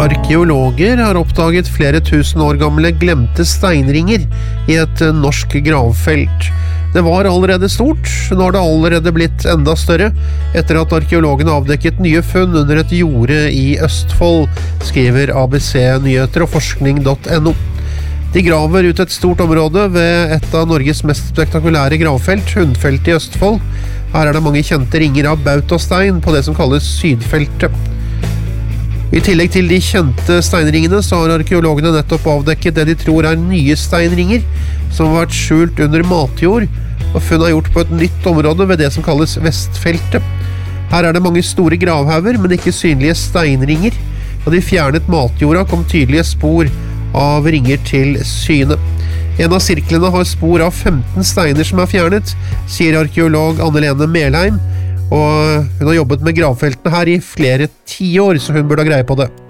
Arkeologer har oppdaget flere tusen år gamle glemte steinringer I et norsk gravfelt. Det var allerede stort, nå har det allerede blitt enda større, etter at arkeologene avdekket nye funn under et jorde I Østfold, skriver ABC Nyheter og forskning.no. De graver ut et stort område ved et av Norges mest spektakulære gravfelt, Hundfeltet I Østfold. Her det mange kjente ringer av bautastein på det som kalles Sydfeltet. I tillegg til de kjente steinringene så har arkeologene nettopp avdekket det de tror nye steinringer som har vært skjult under matjord, og funnet gjort på et nytt område ved det som kalles Vestfeltet. Her det mange store gravhauger, men ikke synlige steinringer. Da de fjernet matjorda kom tydelige spor av ringer til syne. En av sirklene har spor av 15 steiner som fjernet, sier arkeolog Anne-Lene Melheim, og hun har jobbet med gravfeltene her I flere 10 år, så hun burde ha greie på det.